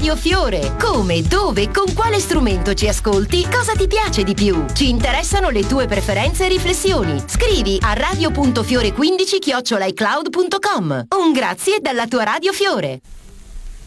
Radio Fiore. Come, dove, con quale strumento ci ascolti, cosa ti piace di più? Ci interessano le tue preferenze e riflessioni. Scrivi a radio.fiore15@icloud.com. Un grazie dalla tua Radio Fiore.